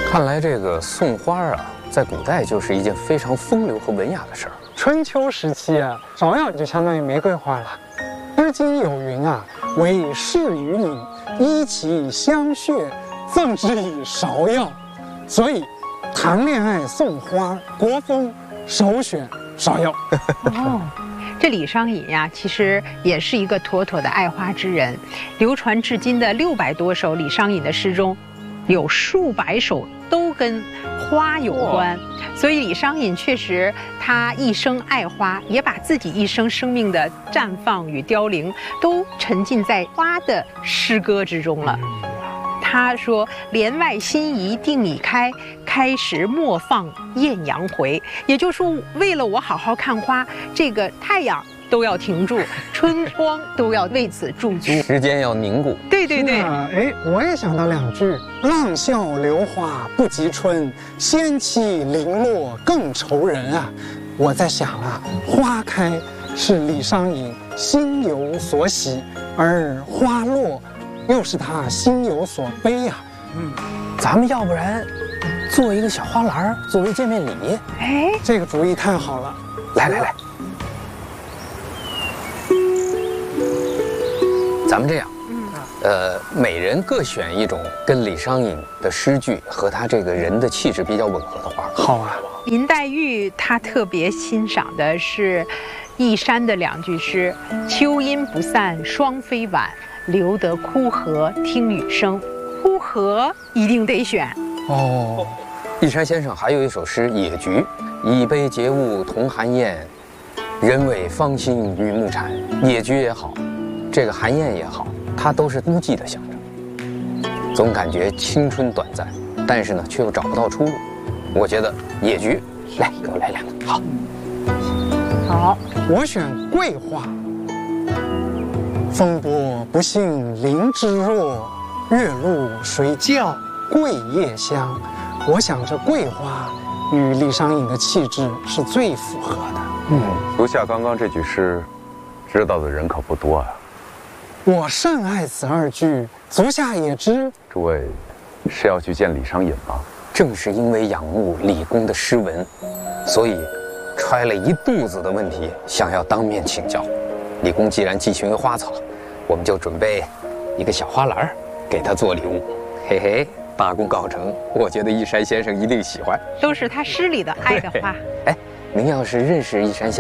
看来这个送花啊，在古代就是一件非常风流和文雅的事儿。 春秋时期啊，芍药就相当于玫瑰花了。《诗经》有云啊：“为士于礼，依其香穴，赠之以芍药。”所以，谈恋爱送花，国风首选芍药。 哦。这李商隐呀，其实也是一个妥妥的爱花之人。流传至今的600多首李商隐的诗中，有数百首都跟花有关。所以李商隐确实，他一生爱花，也把自己一生生命的绽放与凋零，都沉浸在花的诗歌之中了。他说：“帘外新移定已开，开时莫放艳阳回。”也就是说，为了我好好看花，这个太阳都要停住，春光都要为此驻足， 时间要凝固。 对对对。 哎，我也想到2句：“浪笑流花不及春，仙气零落更愁人啊。”我在想啊，花开是李商隐心有所喜，而花落又是他心有所悲啊。 咱们要不然做一个小花篮作为见面礼？ 哎， 这个主意太好了！ 来，咱们这样，每人各选一种跟李商隐的诗句和他这个人的气质比较吻合的花。 好啊。 林黛玉她特别欣赏的是一山的2句诗：“秋阴不散双飞晚，留得枯荷听雨声。”枯荷一定得选哦。一山先生还有一首诗《野菊》：“一杯节物同寒燕，人为芳心与木蝉。”野菊也好，这个寒燕也好，它都是孤寂的象征，总感觉青春短暂，但是呢，却又找不到出路。我觉得野菊，来，给我来2个。好， 好， 我选桂花。风波不信菱枝弱，月露谁教桂叶香。我想这桂花与李商隐的气质是最符合的。 足下刚刚这句诗，知道的人可不多啊。 我甚爱此2句，足下也知。 诸位是要去见李商隐吗？ 正是因为仰慕李公的诗文，所以揣了一肚子的问题，想要当面请教。李公既然寄情于花草，我们就准备一个小花篮给他做礼物。嘿嘿，大功告成，我觉得一山先生一定喜欢。 都是他诗里的爱的花。 哎，您要是认识一山先生。